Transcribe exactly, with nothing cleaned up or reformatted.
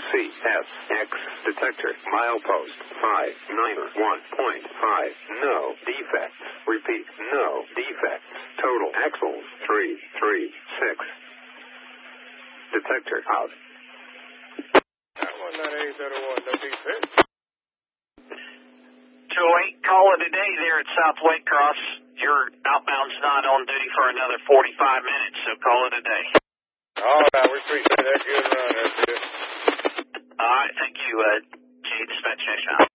C S X detector milepost five nine one point five. No defects. Repeat, no defects. Total axles three three six. Detector out. That one nine eight zero one, no defects. two oh eight, call it a day there at South Waycross. Your outbound's not on duty for another forty-five minutes, so call it a day. All right, we appreciate that. Good run there, Chris. All right, thank you, uh, G Dispatch Station.